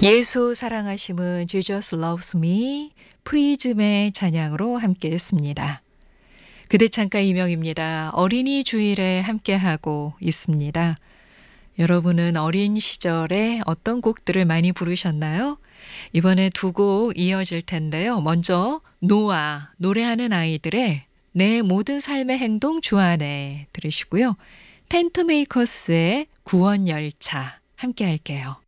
예수 사랑하심은 Jesus loves me 프리즘의 찬양으로 함께했습니다. 그대 창가 이명입니다. 어린이 주일에 함께하고 있습니다. 여러분은 어린 시절에 어떤 곡들을 많이 부르셨나요? 이번에 두 곡 이어질 텐데요. 먼저 노아, 노래하는 아이들의 내 모든 삶의 행동 주 안에 들으시고요. 텐트메이커스의 구원열차 함께 할게요.